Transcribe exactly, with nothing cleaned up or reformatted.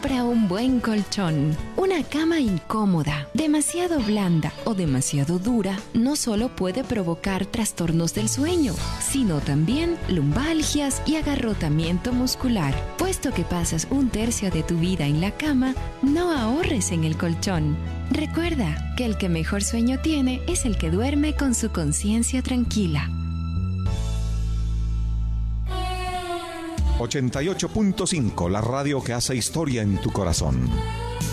compra un buen colchón. Una cama incómoda, demasiado blanda o demasiado dura no solo puede provocar trastornos del sueño, sino también lumbalgias y agarrotamiento muscular. Puesto que pasas un tercio de tu vida en la cama, no ahorres en el colchón. Recuerda que el que mejor sueño tiene es el que duerme con su conciencia tranquila. ochenta y ocho punto cinco, la radio que hace historia en tu corazón.